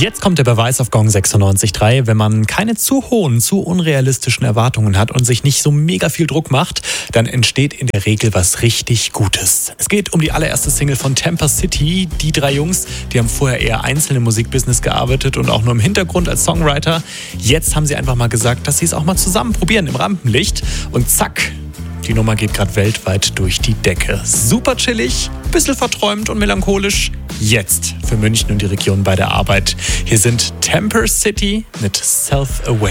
Jetzt kommt der Beweis auf Gong 96.3. Wenn man keine zu hohen, zu unrealistischen Erwartungen hat und sich nicht so mega viel Druck macht, dann entsteht in der Regel was richtig Gutes. Es geht um die allererste Single von Temper City. Die drei Jungs, die haben vorher eher einzeln im Musikbusiness gearbeitet und auch nur im Hintergrund als Songwriter. Jetzt haben sie einfach mal gesagt, dass sie es auch mal zusammen probieren im Rampenlicht. Und zack, die Nummer geht gerade weltweit durch die Decke. Super chillig, bisschen verträumt und melancholisch. Jetzt für München und die Region bei der Arbeit. Hier sind Temper City mit Self-Aware.